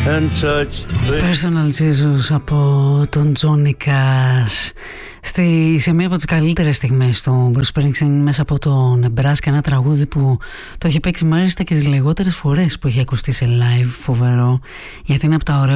Personal Jesus από τον Johnny Cash. Σε μία από τις καλύτερες στιγμές του Bruce Springsteen μέσα από το Nebraska, ένα τραγούδι που το έχει παίξει μάλιστα και τις λιγότερες φορές που έχει ακουστεί σε live. Φοβερό, γιατί είναι από τα ωραία